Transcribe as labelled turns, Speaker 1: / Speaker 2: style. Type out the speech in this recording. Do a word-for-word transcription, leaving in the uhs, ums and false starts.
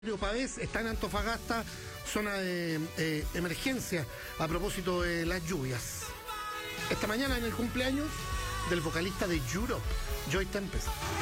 Speaker 1: Pavés está en Antofagasta, zona de eh, emergencia a propósito de las lluvias. Esta mañana en el cumpleaños del vocalista de Europe, Joy Tempest.